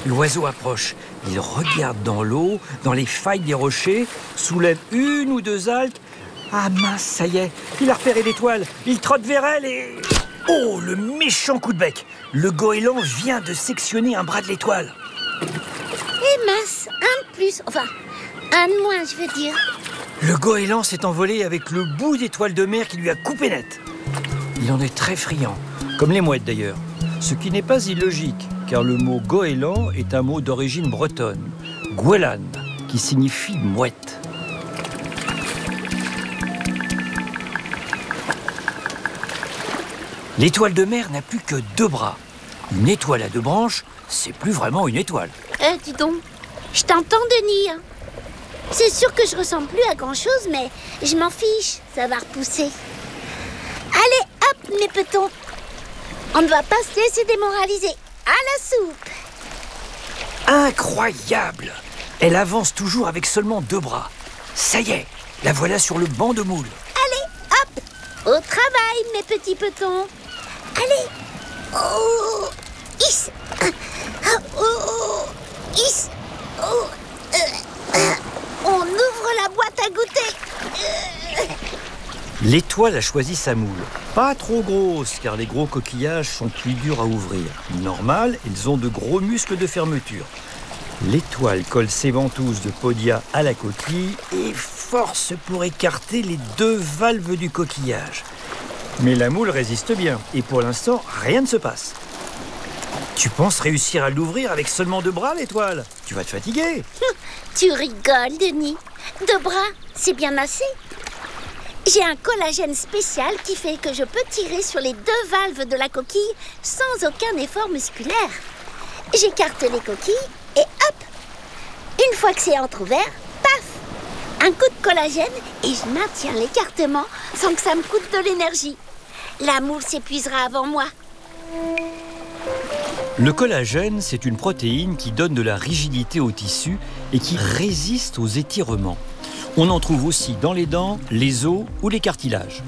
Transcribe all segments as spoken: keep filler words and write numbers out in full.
L'oiseau approche. Il regarde dans l'eau, dans les failles des rochers, soulève une ou deux haltes. Ah mince, ça y est, il a repéré l'étoile. Il trotte vers elle et... Oh, le méchant coup de bec! Le goéland vient de sectionner un bras de l'étoile. Et mince, un de plus, enfin, un de moins, je veux dire. Le goéland s'est envolé avec le bout d'étoile de mer qui lui a coupé net. Il en est très friand, comme les mouettes d'ailleurs. Ce qui n'est pas illogique, car le mot goéland est un mot d'origine bretonne, gwelan, qui signifie mouette. L'étoile de mer n'a plus que deux bras. Une étoile à deux branches, c'est plus vraiment une étoile. Eh, dis donc, je t'entends, Denis. Hein. C'est sûr que je ressemble plus à grand-chose, mais je m'en fiche, ça va repousser. Allez, hop, mes petons. On ne va pas se laisser démoraliser. À la soupe. Incroyable! Elle avance toujours avec seulement deux bras. Ça y est, la voilà sur le banc de moule. Allez, hop, au travail, mes petits petons. Allez. Oh, is. Oh, is. Oh, euh, euh. On ouvre la boîte à goûter. Euh. L'étoile a choisi sa moule. Pas trop grosse, car les gros coquillages sont plus durs à ouvrir. Normal, ils ont de gros muscles de fermeture. L'étoile colle ses ventouses de podia à la coquille et force pour écarter les deux valves du coquillage. Mais la moule résiste bien, et pour l'instant, rien ne se passe. Tu penses réussir à l'ouvrir avec seulement deux bras, l'étoile? Tu vas te fatiguer. Tu rigoles, Denis. Deux bras, c'est bien assez. J'ai un collagène spécial qui fait que je peux tirer sur les deux valves de la coquille sans aucun effort musculaire. J'écarte les coquilles et hop! Une fois que c'est entrouvert, paf! Un coup de collagène et je maintiens l'écartement sans que ça me coûte de l'énergie. La moule s'épuisera avant moi. Le collagène, c'est une protéine qui donne de la rigidité au tissu et qui résiste aux étirements. On en trouve aussi dans les dents, les os ou les cartilages.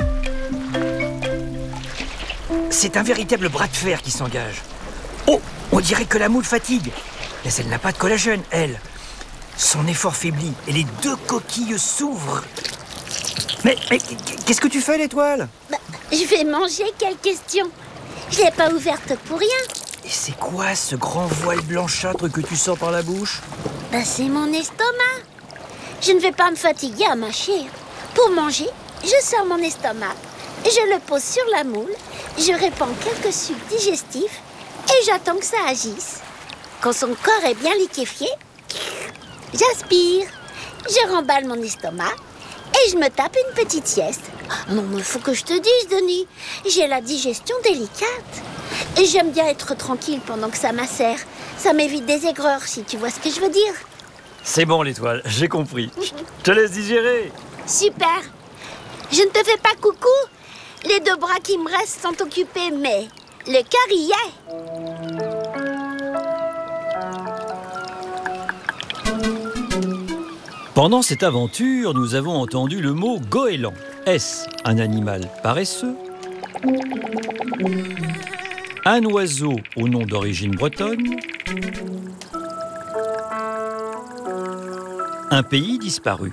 C'est un véritable bras de fer qui s'engage. Oh, on dirait que la moule fatigue. Mais elle n'a pas de collagène, elle. Son effort faiblit et les deux coquilles s'ouvrent. Mais, mais qu'est-ce que tu fais, l'étoile? Bah, je vais manger, quelle question. Je l'ai pas ouverte pour rien. Et c'est quoi ce grand voile blanchâtre que tu sors par la bouche? Bah, c'est mon estomac. Je ne vais pas me fatiguer à mâcher. Pour manger, je sors mon estomac, je le pose sur la moule, je répands quelques sucs digestifs et j'attends que ça agisse. Quand son corps est bien liquéfié, j'aspire, je remballe mon estomac et je me tape une petite sieste. Non, mais il faut que je te dise, Denis, j'ai la digestion délicate. Et j'aime bien être tranquille pendant que ça macère. Ça m'évite des aigreurs, si tu vois ce que je veux dire. C'est bon, l'étoile, j'ai compris. Je te laisse digérer. Super. Je ne te fais pas coucou. Les deux bras qui me restent sont occupés, mais le cœur y est. Pendant cette aventure, nous avons entendu le mot goéland. Est-ce un animal paresseux? Un oiseau au nom d'origine bretonne? Un pays disparu?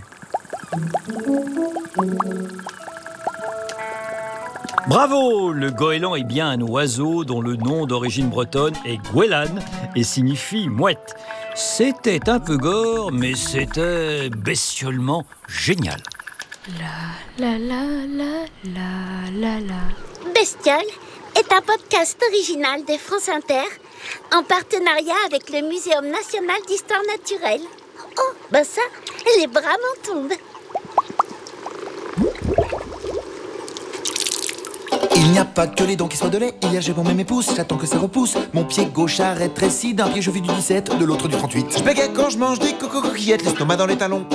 Bravo! Le goéland est bien un oiseau dont le nom d'origine bretonne est gwelan et signifie mouette. C'était un peu gore, mais c'était bestiolement génial. La la la la la la la. Bestiole est un podcast original de France Inter en partenariat avec le Muséum national d'histoire naturelle. Oh, ben ça, les bras m'en tombent. Il n'y a pas que les dents qui soient de lait. Hier j'ai bombé mes pouces, j'attends que ça repousse. Mon pied gauche arrête rétréci, d'un pied je fais du dix-sept, de l'autre du trente-huit. Je bégaye quand je mange des coco coquillettes, l'estomac dans les talons.